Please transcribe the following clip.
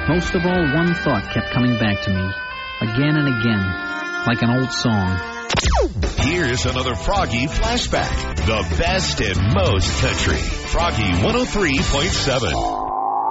Most of all, one thought kept coming back to me, again and again, like an old song. Here's another Froggy flashback. The best and most country. Froggy 103.7.